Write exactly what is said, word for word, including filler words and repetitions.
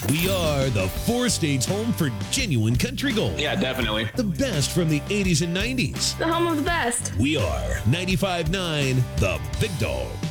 We are the four-stage home for genuine country gold. Yeah, definitely. The best from the eighties and nineties. The home of the best. We are ninety-five point nine The Big Dog.